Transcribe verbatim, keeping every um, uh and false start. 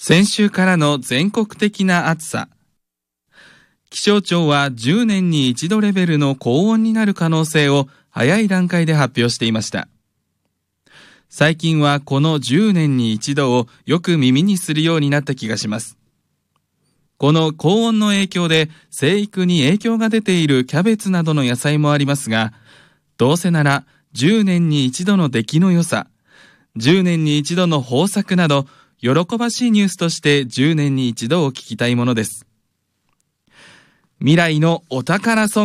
先週からの全国的な暑さ。気象庁はじゅうねんに一度レベルの高温になる可能性を早い段階で発表していました。最近はこのじゅうねんに一度をよく耳にするようになった気がします。この高温の影響で生育に影響が出ているキャベツなどの野菜もありますが、どうせならじゅうねんに一度の出来の良さ、じゅうねんに一度の豊作など、喜ばしいニュースとしてじゅうねんに一度を聞きたいものです。未来のお宝ソング